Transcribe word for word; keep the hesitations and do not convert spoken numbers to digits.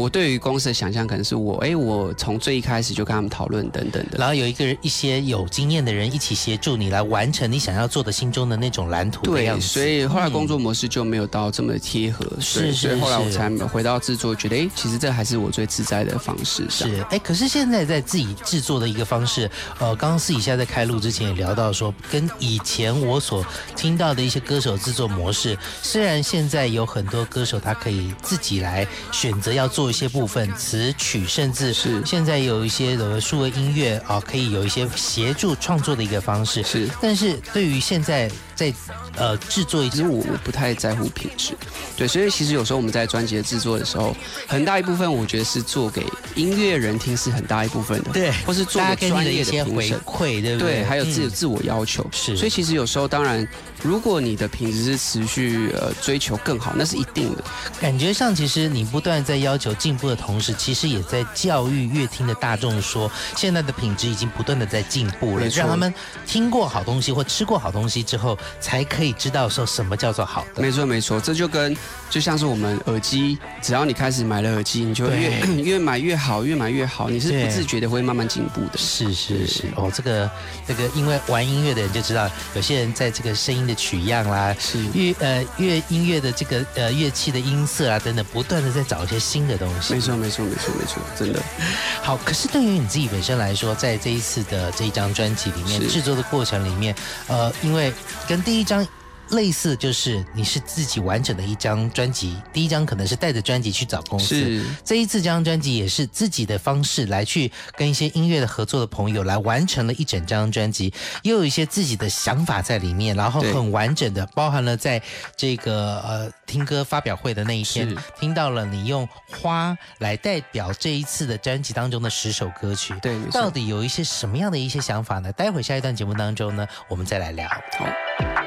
我对于公司的想象可能是我，哎，我从最一开始就跟他们讨论等等的， 然后有一个一些有经验的人一起协助你来完成你想要做的心中的那种蓝图的样子。 对，所以后来工作模式就没有到这么贴合，嗯、是所以后来我才回到制作，觉得哎，其实这还是我最自在的方式。 是，哎，可是现在在自己制作的一个方式，呃，刚刚私底下在开录之前也聊到说，跟以前我所听到的一些歌手制作模式，虽然现在有很多歌手他可以自己来选择要做一些部分词曲，甚至是现在有一些的数位音乐啊、呃，可以有一些协助创作的一个方式。 是， 但是对于现在在呃制作一， 其实我我不太在乎品质，对，所以其实有时候我们在专辑的制作的时候，很大一部分我觉得是做给音乐人听，是很大一部分的， 对， 或是做给专业的评审回馈，对不对？ 对，还有自己、嗯、自我要求， 是， 所以其实有时候当然，如果你的品质是持续呃追求更好，那是一定的。 感觉上，其实你不断在要求进步的同时，其实也在教育乐听的大众说，现在的品质已经不断的在进步了，让他们听过好东西或吃过好东西之后，才可以知道说什么叫做好的。 没错没错，这就跟就像是我们耳机，只要你开始买了耳机，你就越越买越好，越买越好，你是不自觉的会慢慢进步的。 是是是，哦，这个这个，因为玩音乐的人就知道，有些人在这个声音的取样啦， 是乐呃乐音乐的这个呃乐器的音色啊等等，不断的在找一些新的东西。 没错没错没错没错，真的。 好，可是对于你自己本身来说，在这一次的这一张专辑里面制作的过程里面，呃，因为跟第一张类似，就是你是自己完整的一张专辑，第一张可能是带着专辑去找公司， 是这一次这张专辑也是自己的方式来去跟一些音乐的合作的朋友来完成了一整张专辑，也有一些自己的想法在里面，然后很完整的包含了在这个呃听歌发表会的那一天，听到了你用花来代表这一次的专辑当中的十首歌曲， 对， 到底有一些什么样的一些想法呢？待会下一段节目当中呢，我们再来聊。 好。